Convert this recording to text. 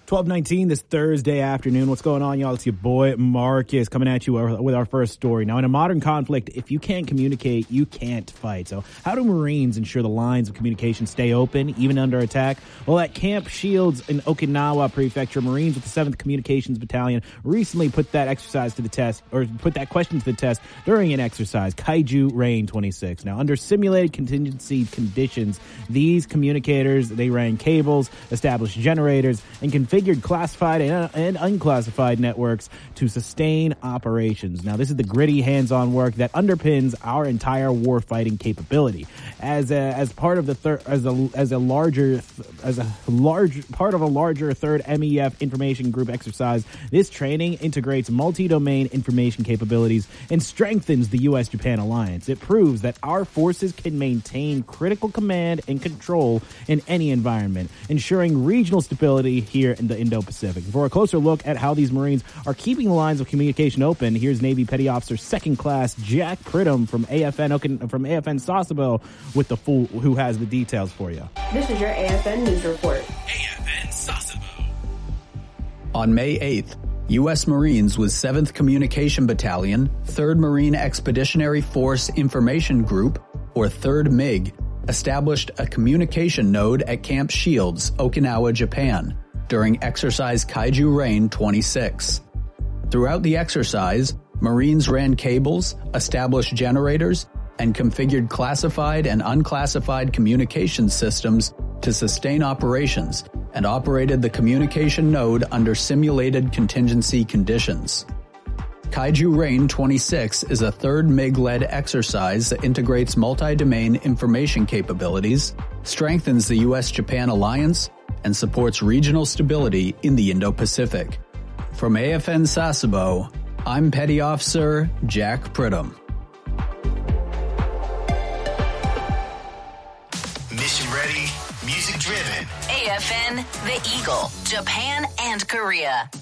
12:19 this Thursday afternoon. What's going on, y'all? It's your boy Marcus coming at you with our first story. Now, in a modern conflict, if you can't communicate, you can't fight. So how do Marines ensure the lines of communication stay open, even under attack? Well, at Camp Shields in Okinawa Prefecture, Marines with the 7th Communications Battalion recently put that exercise to the test, or put that question to the test during an exercise, Kaiju Rain 26. Now, under simulated contingency conditions, these communicators, they ran cables, established generators, and configured classified and unclassified networks to sustain operations. Now, this is the gritty, hands-on work that underpins our entire warfighting capability. As part of a large part of a larger 3rd MEF Information Group exercise, this training integrates multi-domain information capabilities and strengthens the U.S.-Japan alliance. It proves that our forces can maintain critical command and control in any environment, ensuring regional stability here in the Indo-Pacific. For a closer look at how these Marines are keeping the lines of communication open, here's Navy Petty Officer 2nd Class Jack Pridham from AFN Sasebo with who has the details for you. This is your AFN News Report. AFN Sasebo. On May 8th, U.S. Marines with 7th Communication Battalion, 3rd Marine Expeditionary Force Information Group, or 3rd MiG, established a communication node at Camp Shields, Okinawa, Japan, during exercise Kaiju Rain 26. Throughout the exercise, Marines ran cables, established generators, and configured classified and unclassified communication systems to sustain operations, and operated the communication node under simulated contingency conditions. Kaiju Rain 26 is a 3rd MiG-led exercise that integrates multi-domain information capabilities, strengthens the U.S.-Japan alliance, and supports regional stability in the Indo-Pacific. From AFN Sasebo, I'm Petty Officer Jack Pridham. Mission ready, music driven. AFN, The Eagle, Japan and Korea.